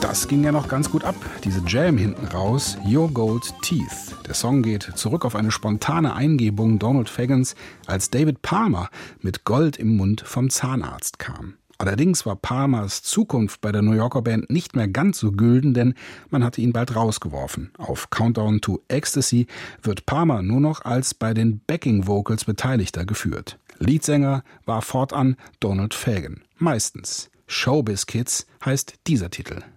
Das ging ja noch ganz gut ab, diese Jam hinten raus, Your Gold Teeth. Der Song geht zurück auf eine spontane Eingebung Donald Fagans, als David Palmer mit Gold im Mund vom Zahnarzt kam. Allerdings war Palmers Zukunft bei der New Yorker Band nicht mehr ganz so gülden, denn man hatte ihn bald rausgeworfen. Auf Countdown to Ecstasy wird Palmer nur noch als bei den Backing Vocals Beteiligter geführt. Leadsänger war fortan Donald Fagen. Meistens. Showbiz Kids heißt dieser Titel.